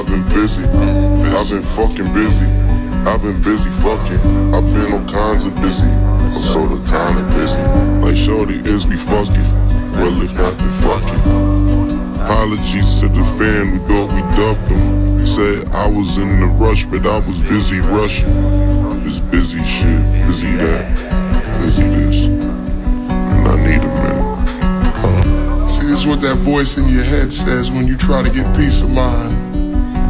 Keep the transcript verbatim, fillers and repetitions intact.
I've been busy, I've been fucking busy. I've been busy fucking, I've been all kinds of busy. I'm sorta kinda busy. Like shorty, is we fucking? Well, if not, then fuck it. Apologies to the fan who thought we dubbed them. Said I was in the rush, but I was busy rushing. This busy shit, busy that, busy this, and I need a minute. See, this is what that voice in your head says when you try to get peace of mind.